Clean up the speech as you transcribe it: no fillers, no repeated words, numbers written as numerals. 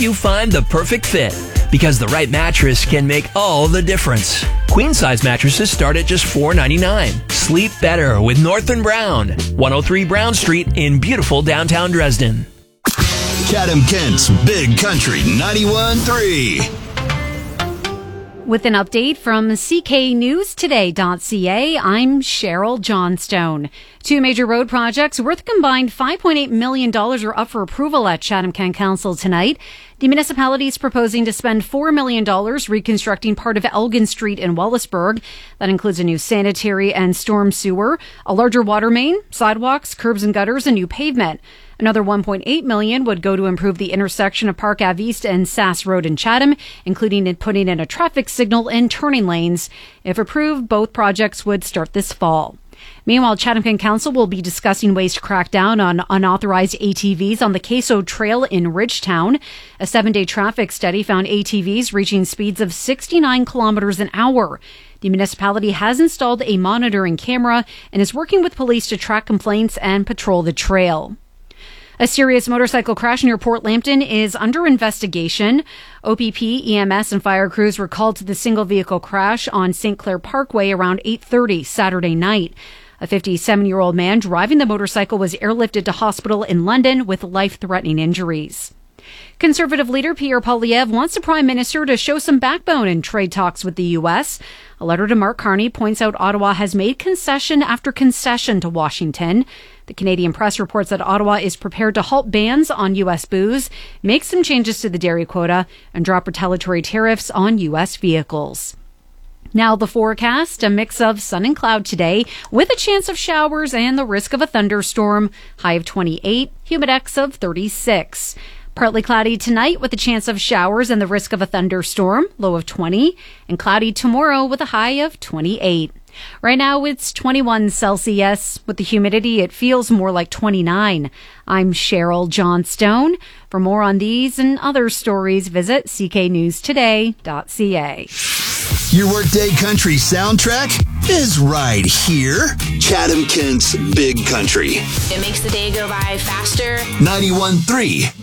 you find the perfect fit, because the right mattress can make all the difference. Queen size mattresses start at just $4.99. Sleep better with Northern Brown, 103 Brown Street in beautiful downtown Dresden. Chatham Kent's Big Country 91.3. With an update from cknewstoday.ca, I'm Cheryl Johnstone. Two major road projects worth a combined $5.8 million are up for approval at Chatham Kent Council tonight. The municipality is proposing to spend $4 million reconstructing part of Elgin Street in Wallaceburg. That includes a new sanitary and storm sewer, a larger water main, sidewalks, curbs and gutters, and new pavement. Another $1.8 million would go to improve the intersection of Park Ave East and Sass Road in Chatham, including putting in a traffic signal and turning lanes. If approved, both projects would start this fall. Meanwhile, Chatham Kent Council will be discussing ways to crack down on unauthorized ATVs on the Queso Trail in Ridgetown. A 7-day traffic study found ATVs reaching speeds of 69 kilometers an hour. The municipality has installed a monitoring camera and is working with police to track complaints and patrol the trail. A serious motorcycle crash near Port Lambton is under investigation. OPP, EMS, and fire crews were called to the single vehicle crash on St. Clair Parkway around 8:30 Saturday night. A 57-year-old man driving the motorcycle was airlifted to hospital in London with life-threatening injuries. Conservative leader Pierre Poilievre wants the Prime Minister to show some backbone in trade talks with the U.S. A letter to Mark Carney points out Ottawa has made concession after concession to Washington. The Canadian Press reports that Ottawa is prepared to halt bans on U.S. booze, make some changes to the dairy quota, and drop retaliatory tariffs on U.S. vehicles. Now the forecast, a mix of sun and cloud today with a chance of showers and the risk of a thunderstorm. High of 28, humidex of 36. Partly cloudy tonight with a chance of showers and the risk of a thunderstorm, low of 20, and cloudy tomorrow with a high of 28. Right now it's 21 Celsius. With the humidity, it feels more like 29. I'm Cheryl Johnstone. For more on these and other stories, visit cknewstoday.ca. Your workday country soundtrack is right here. Chatham Kent's Big Country. It makes the day go by faster. 91.3